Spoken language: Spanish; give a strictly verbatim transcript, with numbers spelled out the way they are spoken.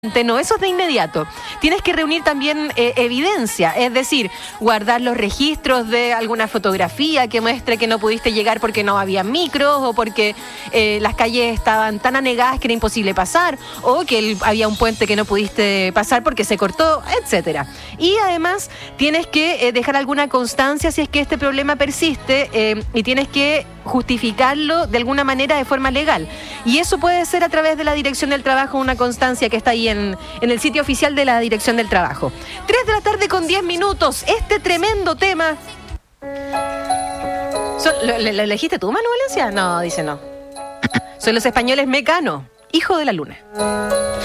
No, eso es de inmediato. Tienes que reunir también eh, evidencia, es decir, guardar los registros de alguna fotografía que muestre que no pudiste llegar porque no había micros o porque eh, las calles estaban tan anegadas que era imposible pasar o que el, había un puente que no pudiste pasar porque se cortó, etcétera. Y además tienes que eh, dejar alguna constancia si es que este problema persiste eh, y tienes que justificarlo de alguna manera de forma legal. Y eso puede ser a través de la Dirección del Trabajo, una constancia que está ahí en, en el sitio oficial de la Dirección del Trabajo. tres de la tarde con diez minutos. Este tremendo tema. Son, ¿lo, lo, ¿Lo elegiste tú, Manu Valencia? No, dice no. Son los españoles Mecano, Hijo de la Luna.